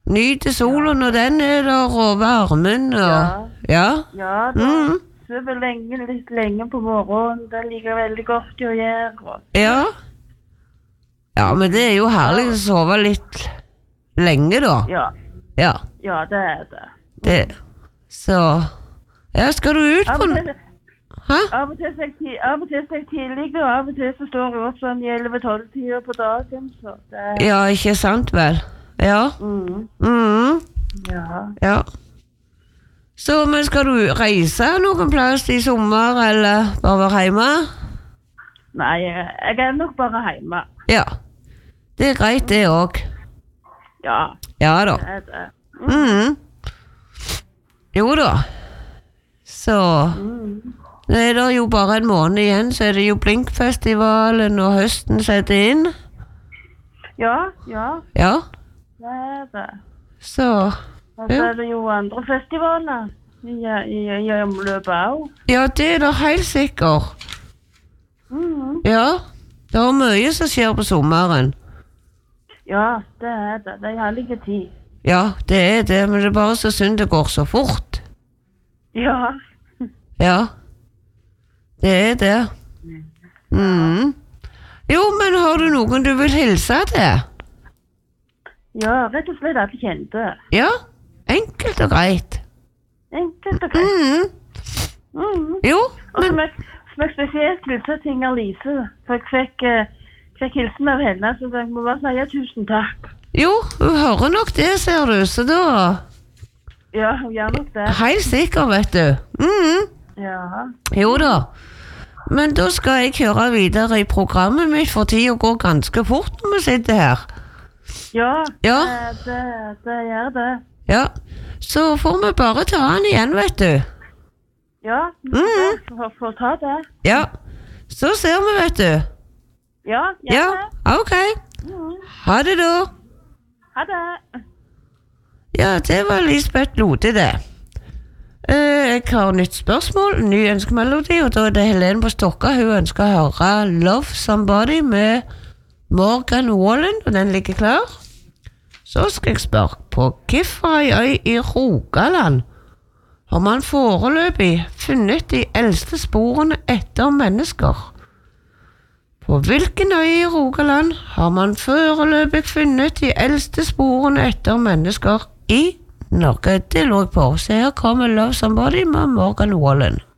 Nyte solen når den der, og varmen, og... Ja? Ja, da sover litt lenge på morgenen. Det liker veldig godt å gjøre. Ja? Ja, men det jo herlig å sove litt lenge, da. Ja. Ja. Ja, det det. Det. Så... Ja, skal du ut på... Hæ? Av og til er jeg tidlig, og av og til så står jeg opp sånn i 11-12 tider på dagen, så det... Ja, ikke sant vel? Ja. Ja. Så, men skal du reise noen plass i sommer, eller bare være hjemme? Nei, jeg nok bare hjemme. Ja. Det greit, det også. Ja. Ja da. Det. Jo da. Så... Det da jo bare en måned igjen, så det jo Blinkfestivalen og høsten setter inn. Ja. Ja. Det. Så... Og så det jo andre festivaler i omløpet også. Ja, det da helt sikkert. Ja, det mye som skjer på sommeren. Ja, det det. Det herlige tid. Ja, det det, men det bare så synd det går så fort. Ja. Ja. Det det. Jo, men har du noen du vil hilse til? Ja, rett og slett alle kjente. Ja, enkelt og greit. Enkelt og greit. Jo, Og som jeg spesielt hilse til Inger-Lise, for jeg fikk hilsen av henne, så jeg må bare si tusen takk. Jo, hun hører nok det, ser du, så da... Ja, hun gjør nok det. Helt sikker, vet du. Ja. Jo da. Men da skal jeg kjøre videre i programmet mitt, for tiden går ganske fort når vi sitter her. Ja, Ja. det gjør det. Ja, så får vi bare ta den igjen, vet du. Ja, får ta det. Ja, så ser vi, vet du. Ja, Ja, ok. Ha det da. Ha det. Ja, det var Lisbeth Lode, det. Jeg har nytt spørsmål, ny ønskemelodi, og da det Helene på Stokka. Hun ønsker å høre Love Somebody med Morgan Wallen, og den ligger klar. Så skal jeg spørre, på hvorfor ei øy i Rogaland har man foreløpig funnet de eldste sporene etter mennesker? På hvilken øy i Rogaland har man foreløpig funnet de eldste sporene etter mennesker i Norge? Det lå jeg på, så her kommer Love Somebody med Morgan Wallen.